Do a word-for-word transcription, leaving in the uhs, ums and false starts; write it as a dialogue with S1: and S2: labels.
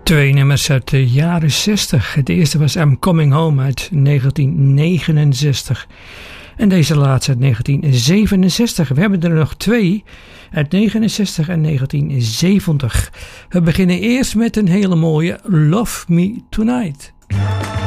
S1: Twee nummers uit de jaren zestig. Het eerste was I'm Coming Home uit negentien negenenzestig. En deze laatste uit negentien zevenenzestig. We hebben er nog twee uit negenenzestig en negentien zeventig. We beginnen eerst met een hele mooie Love Me Tonight.